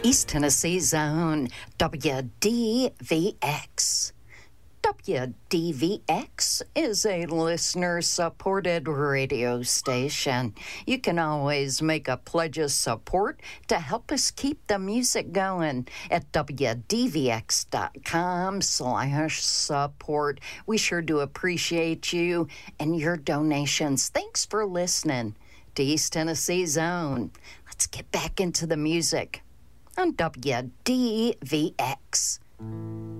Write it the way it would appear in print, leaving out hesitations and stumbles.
East Tennessee's own WDVX. WDVX is a listener-supported radio station. You can always make a pledge of support to help us keep the music going at WDVX.com/support. We sure do appreciate you and your donations. Thanks for listening to East Tennessee's own. Let's get back into the music on WDVX.